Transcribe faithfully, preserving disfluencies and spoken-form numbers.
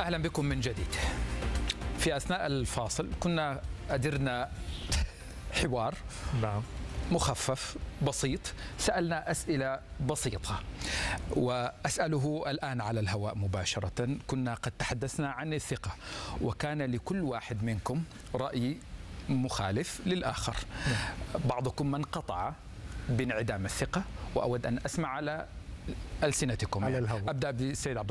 أهلا بكم من جديد. في أثناء الفاصل كنا أدرنا حوار نعم مخفف بسيط، سألنا أسئلة بسيطة وأسأله الآن على الهواء مباشرة. كنا قد تحدثنا عن الثقة وكان لكل واحد منكم رأي مخالف للآخر. بعضكم من قطع بانعدام الثقة، وأود أن أسمع على ألسنتكم. على الهواء. أبدأ بالسيد عبد